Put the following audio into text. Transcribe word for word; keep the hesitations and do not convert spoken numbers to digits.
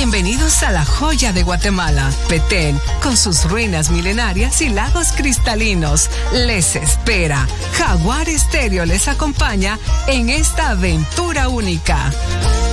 Bienvenidos a la joya de Guatemala, Petén, con sus ruinas milenarias y lagos cristalinos. Les espera. Jaguar Estéreo les acompaña en esta aventura única.